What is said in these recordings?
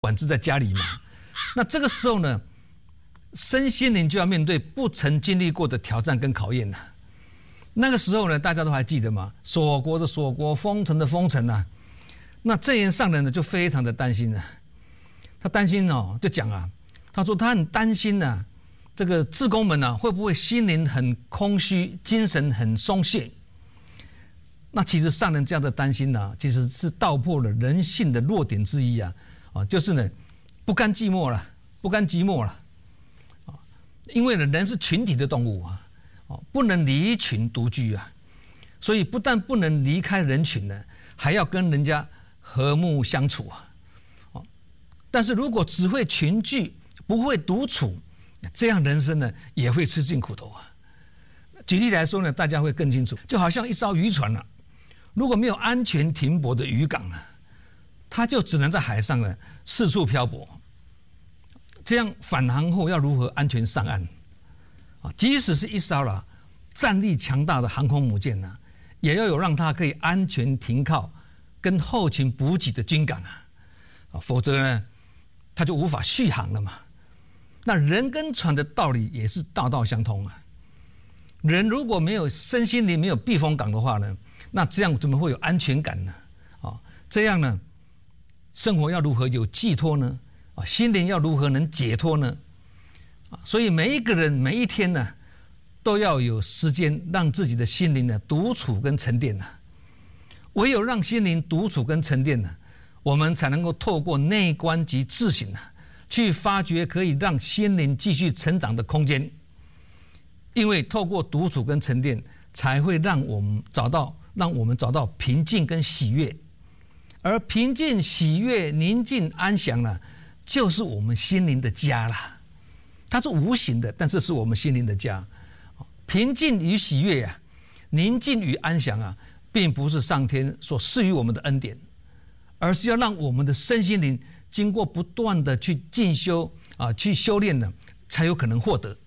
管制在家里嘛。那这个时候呢，身心灵就要面对不曾经历过的挑战跟考验呐。那个时候呢，大家都还记得吗？锁国的锁国，封城的封城啊。那正言上人呢，就非常的担心啊。他担心哦，就讲啊，他说他很担心啊，这个志工们啊，会不会心灵很空虚，精神很松懈？那其实上人这样的担心呢，其实是道破了人性的弱点之一啊。就是呢，不甘寂寞了，不甘寂寞了。因为呢，人是群体的动物啊。不能离群独居啊，所以不但不能离开人群呢，还要跟人家和睦相处啊。但是如果只会群聚，不会独处，这样人生呢也会吃尽苦头啊。举例来说呢，大家会更清楚，就好像一艘渔船啊，如果没有安全停泊的渔港啊，它就只能在海上呢四处漂泊。这样返航后要如何安全上岸？即使是一艘了战力强大的航空母舰呢，也要有让它可以安全停靠跟后勤补给的军港啊，否则呢，它就无法续航了嘛。那人跟船的道理也是道道相通啊。人如果没有身心灵没有避风港的话呢，那这样怎么会有安全感呢？这样呢，生活要如何有寄托呢？心灵要如何能解脱呢？所以每一个人每一天呢，都要有时间让自己的心灵呢独处跟沉淀呢。唯有让心灵独处跟沉淀呢，我们才能够透过内观及自省去发掘可以让心灵继续成长的空间。因为透过独处跟沉淀，才会让我们找到平静跟喜悦。而平静、喜悦、宁静、安详呢，就是我们心灵的家啦。它是无形的，但是是我们心灵的家。平静与喜悦啊，宁静与安详啊，并不是上天所赐予我们的恩典，而是要让我们的身心灵经过不断的去进修去修炼呢，才有可能获得。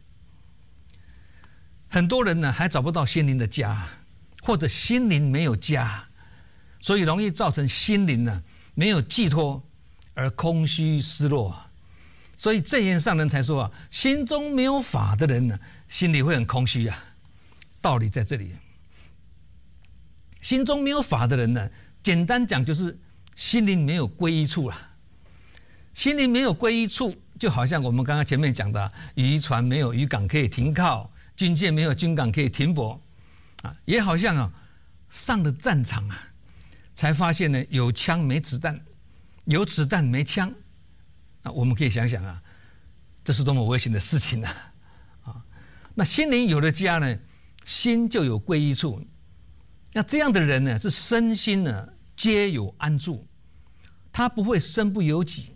很多人呢还找不到心灵的家，或者心灵没有家，所以容易造成心灵呢没有寄托而空虚失落。所以正言上人才说心中没有法的人呢，心里会很空虚啊。道理在这里，心中没有法的人呢，简单讲就是心灵没有归依处啦。心灵没有归依处，就好像我们刚刚前面讲的，渔船没有渔港可以停靠，军舰没有军港可以停泊也好像上了战场才发现呢有枪没子弹，有子弹没枪。我们可以想想这是多么危险的事情那心灵有了家呢，心就有归依处。那这样的人呢，是身心呢皆有安住，他不会身不由己。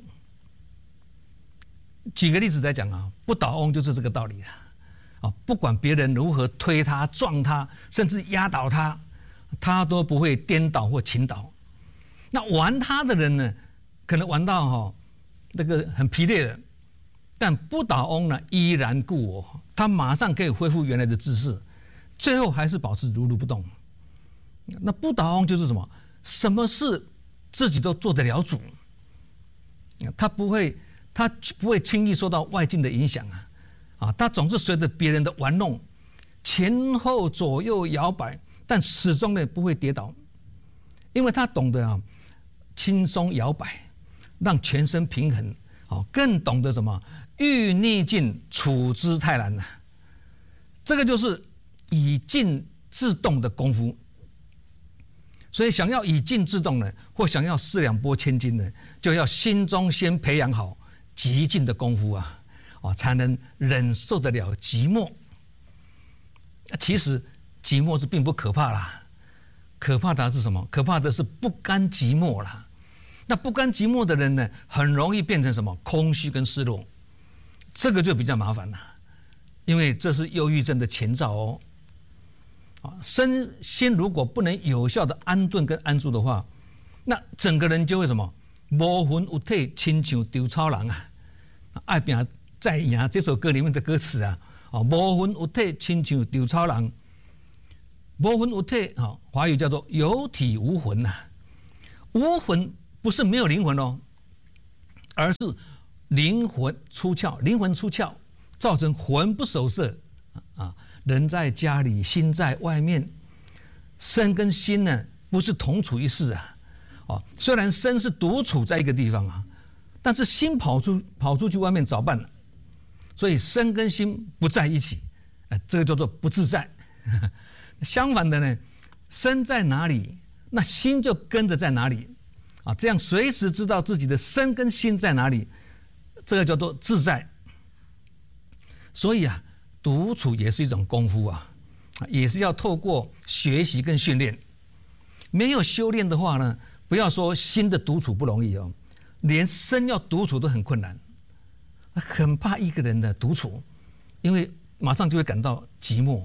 举个例子来讲不倒翁就是这个道理不管别人如何推他、撞他，甚至压倒他，他都不会颠倒或倾倒。那玩他的人呢，可能玩到那个很疲累了，但不倒翁呢依然故我，他马上可以恢复原来的姿势，最后还是保持如如不动。那不倒翁就是什么？什么事自己都做得了主，他不会轻易受到外境的影响他总是随着别人的玩弄，前后左右摇摆，但始终呢不会跌倒，因为他懂得轻松摇摆，让全身平衡，更懂得什么遇逆境处之泰然这个就是以静制动的功夫。所以想要以静制动呢，或想要四两拨千斤呢，就要心中先培养好极静的功夫才能忍受得了寂寞。其实寂寞是并不可怕啦，可怕的是什么？可怕的是不甘寂寞啦。那不甘寂寞的人呢，很容易变成什么？空虚跟失落，这个就比较麻烦了，因为这是忧郁症的前兆身心如果不能有效的安顿跟安住的话，那整个人就会什么？无魂有体，亲像丢草人爱拼再赢这首歌里面的歌词无魂有体，亲像丢草人。无魂有体华语叫做有体无魂无魂不是没有灵魂而是灵魂出窍，造成魂不守舍啊。人在家里，心在外面，身跟心呢不是同处一室啊。哦，虽然身是独处在一个地方啊，但是心跑出去外面找伴了，所以身跟心不在一起，这个叫做不自在。相反的呢，身在哪里，那心就跟着在哪里啊，这样随时知道自己的身跟心在哪里，这个叫做自在。所以啊，独处也是一种功夫啊，也是要透过学习跟训练。没有修炼的话呢，不要说心的独处不容易哦，连身要独处都很困难，很怕一个人的独处，因为马上就会感到寂寞。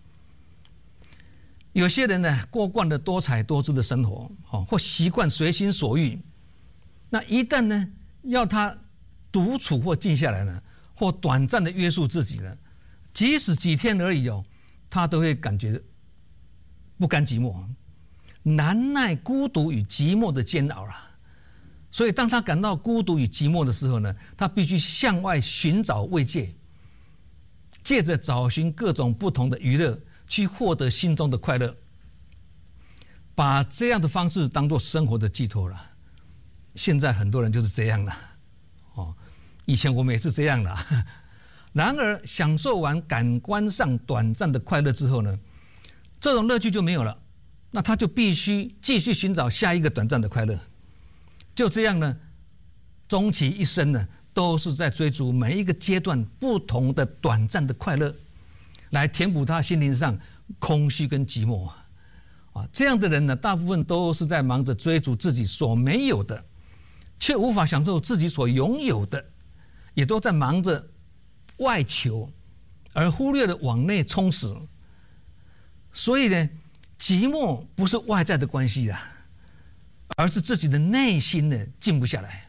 有些人呢，过惯了多彩多姿的生活，或习惯随心所欲，那一旦呢要他独处或静下来呢，或短暂的约束自己呢，即使几天而已哦，他都会感觉不甘寂寞，难耐孤独与寂寞的煎熬啦。所以当他感到孤独与寂寞的时候呢，他必须向外寻找慰藉，借着找寻各种不同的娱乐去获得心中的快乐，把这样的方式当作生活的寄托了。现在很多人就是这样了，以前我们也是这样的。然而享受完感官上短暂的快乐之后呢，这种乐趣就没有了，那他就必须继续寻找下一个短暂的快乐。就这样呢，终其一生呢，都是在追逐每一个阶段不同的短暂的快乐，来填补他心灵上空虚跟寂寞啊。这样的人呢，大部分都是在忙着追逐自己所没有的，却无法享受自己所拥有的，也都在忙着外求，而忽略了往内充实。所以呢，寂寞不是外在的关系啦，而是自己的内心呢静不下来。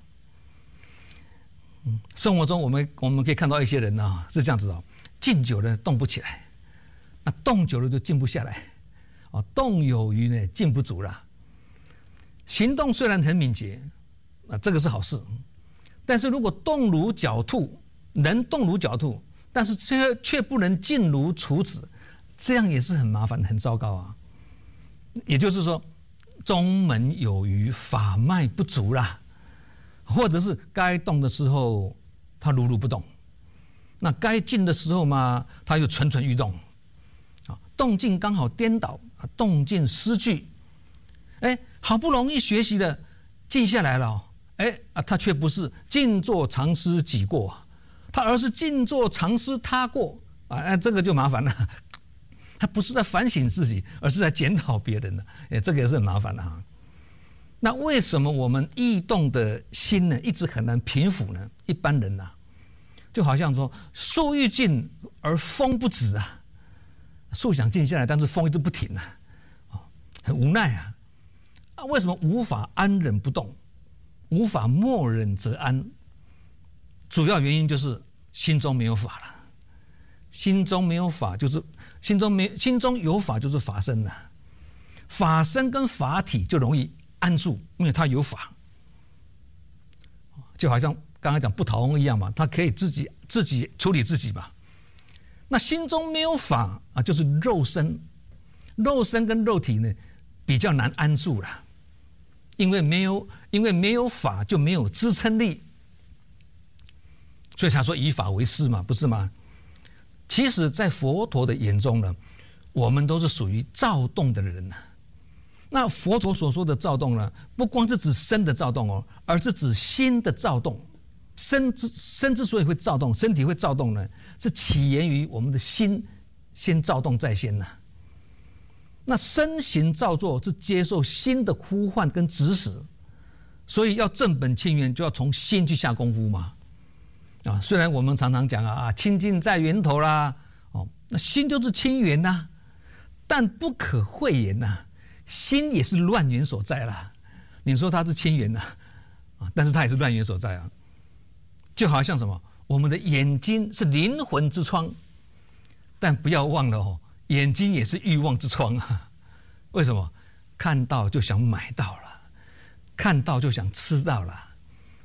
生活中我们可以看到一些人啊是这样子哦，静久了动不起来，那动久了就静不下来，动有余呢静不足啦。行动虽然很敏捷，这个是好事，但是如果动如狡兔，能动如狡兔，但是却不能静如处子，这样也是很麻烦很糟糕啊。也就是说，中门有余，法脉不足啦，或者是该动的时候他如如不动，那该静的时候嘛，他又蠢蠢欲动，动静刚好颠倒，动静失据。好不容易学习的静下来了，他却不是静坐常思己过，他而是静坐常思他过这个就麻烦了。他不是在反省自己，而是在检讨别人的，这个也是很麻烦的哈。那为什么我们异动的心呢，一直很难平复呢？一般人啊，就好像说树欲静而风不止啊，树想静下来，但是风一直不停啊，很无奈啊。为什么无法安忍不动，无法默忍则安？主要原因就是心中没有法了。心中没有法，就是心中有法，就是法身了。法身跟法体就容易安住，因为它有法，就好像刚刚讲不逃翁一样嘛，他可以自己处理自己嘛。那心中没有法就是肉身跟肉体呢比较难安住了，因为没有法就没有支撑力，所以才说以法为师嘛，不是吗？其实在佛陀的眼中呢，我们都是属于躁动的人呐。那佛陀所说的躁动呢，不光是指身的躁动哦，而是指心的躁动。身之所以会躁动，身体会躁动呢，是起源于我们的心先躁动在先呐。那身形造作是接受心的呼唤跟指使，所以要正本清源，就要从心去下功夫嘛。虽然我们常常讲清净在源头啦，那心就是清源呐，但不可讳言呐，心也是乱源所在啦。你说它是清源呐，但是它也是乱源所在啊。就好像什么，我们的眼睛是灵魂之窗，但不要忘了眼睛也是欲望之窗啊。为什么？看到就想买到了，看到就想吃到了。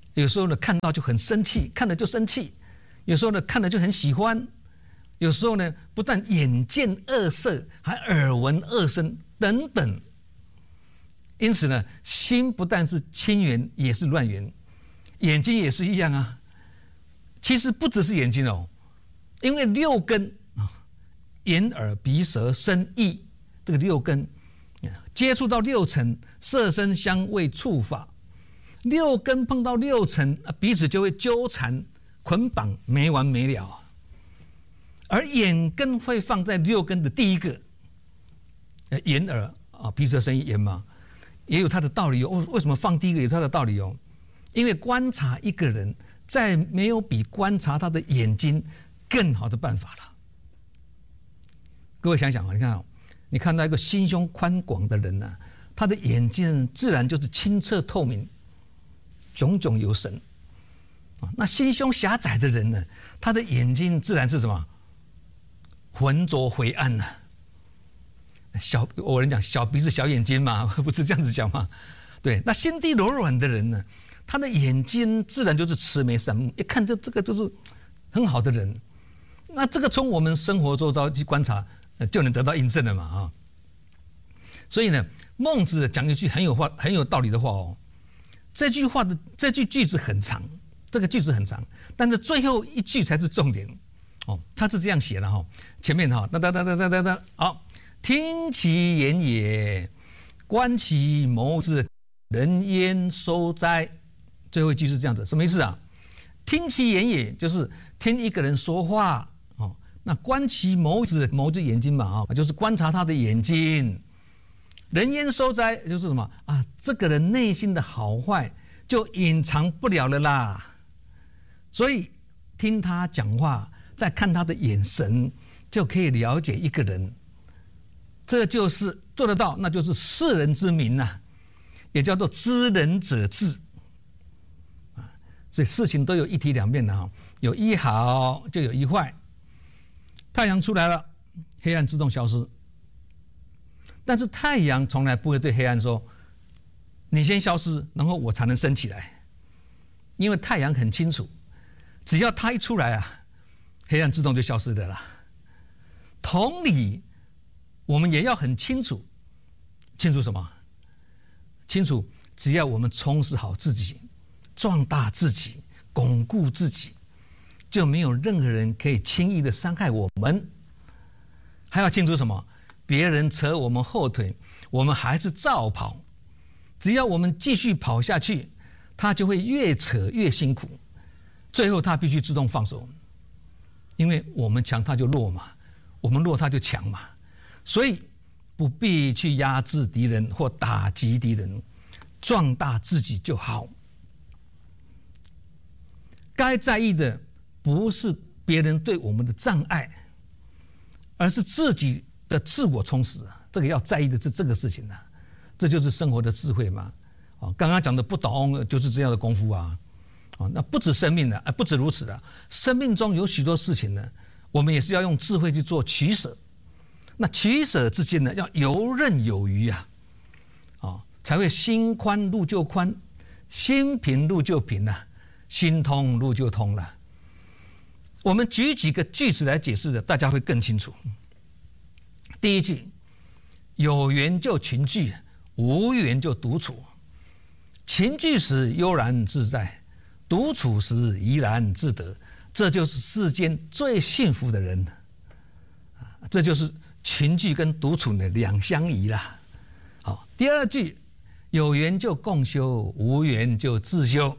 有时候呢看到就很生气，看了就生气；有时候呢看了就很喜欢；有时候呢不但眼见恶色，还耳闻恶声等等。因此呢，心不但是清源，也是乱源。眼睛也是一样啊。其实不只是眼睛哦，因为六根啊，眼耳鼻舌身意这个六根接触到六尘，色声香味触法，六根碰到六尘，彼此就会纠缠捆绑，没完没了。而眼根会放在六根的第一个，眼耳啊鼻舌身意眼嘛。也有它的道理哦。为什么放第一个有它的道理哦？因为观察一个人，再没有比观察他的眼睛更好的办法了。各位想想啊，你看哦，你看到一个心胸宽广的人呢，他的眼睛自然就是清澈透明，炯炯有神。那心胸狭窄的人呢，他的眼睛自然是什么？浑浊灰暗呢。我人讲小鼻子小眼睛嘛，不是这样子讲吗？对，那心地柔软的人呢，他的眼睛自然就是慈眉善目，一看就这个就是很好的人。那这个从我们生活周遭去观察，就能得到印证了嘛啊。所以呢，孟子讲一句很有道理的话哦。这句句子很长，这个句子很长，但是最后一句才是重点哦。他是这样写的哈，前面哈好。听其言也，观其眸之，人焉收哉？最后一句是这样子，什么意思啊？听其言也，就是听一个人说话哦。那观其眸之，眸就是眼睛嘛啊，就是观察他的眼睛。人焉收哉？就是什么啊？这个人内心的好坏就隐藏不了了啦。所以听他讲话，再看他的眼神，就可以了解一个人。这就是做得到，那就是世人之明呐，也叫做知人者智啊。所以事情都有一体两面的哈，有一好就有一坏。太阳出来了，黑暗自动消失，但是太阳从来不会对黑暗说：“你先消失，然后我才能升起来。”因为太阳很清楚，只要它一出来啊，黑暗自动就消失的啦。同理，我们也要很清楚什么？清楚，只要我们充实好自己，壮大自己，巩固自己，就没有任何人可以轻易的伤害我们。还要清楚什么？别人扯我们后腿，我们还是照跑。只要我们继续跑下去，他就会越扯越辛苦，最后他必须自动放手，因为我们强他就弱嘛，我们弱他就强嘛。所以不必去压制敌人或打击敌人，壮大自己就好。该在意的不是别人对我们的障碍，而是自己的自我充实。这个要在意的是这个事情啊，这就是生活的智慧嘛。刚刚讲的不倒翁就是这样的功夫啊。那不止生命的，不止如此的，生命中有许多事情呢，我们也是要用智慧去做取舍。那取舍之间呢，要游刃有余啊，才会心宽路就宽，心平路就平了，心通路就通了。我们举几个句子来解释的，大家会更清楚。第一句，有缘就群聚，无缘就独处。群聚时悠然自在，独处时怡然自得，这就是世间最幸福的人。这就是群聚跟独处的两相宜啦。好，第二句，有缘就共修，无缘就自修。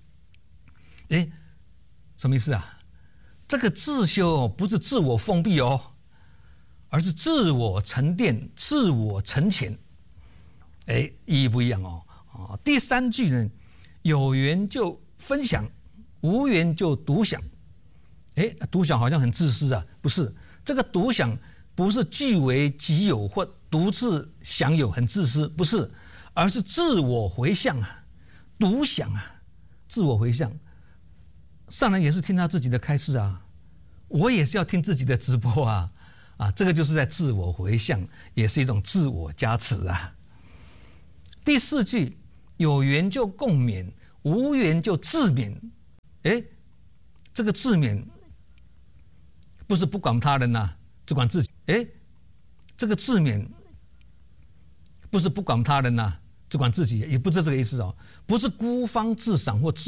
什么意思啊？这个自修不是自我封闭哦，而是自我沉淀、自我沉潜。意义不一样哦。第三句呢，有缘就分享，无缘就独享。独享好像很自私啊，不是？这个独享不是据为己有或独自享有，很自私，不是，而是自我回向啊，独享啊，自我回向。上人也是听他自己的开示啊，我也是要听自己的直播啊，这个就是在自我回向，也是一种自我加持啊。第四句，有缘就共勉， 无缘就自勉。哎，这个自勉不是不管他人呐，只管自己。哎，这个自勉不是不管他人呐，只管自己，也不是这个意思哦，不是孤芳自赏或自